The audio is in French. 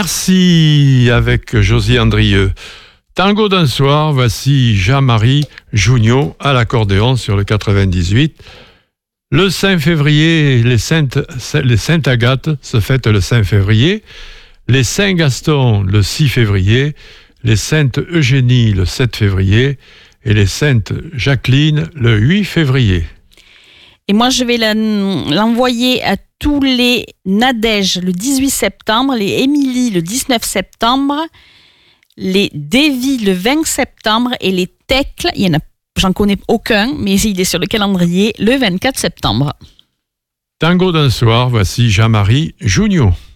Merci avec Josie Andrieux. Tango d'un soir, voici Jean-Marie Junio à l'accordéon sur le 98. Le 5 février, les Saintes Agathes se fêtent le 5 février. Les Saint-Gaston le 6 février. Les Saintes Eugénie le 7 février. Et les Saintes Jacqueline le 8 février. Et moi, je vais l'envoyer à tous les Nadège le 18 septembre, les Émilie le 19 septembre, les Davy le 20 septembre et les Tecles, j'en connais aucun, mais il est sur le calendrier, le 24 septembre. Tango d'un soir, voici Jean-Marie Junio.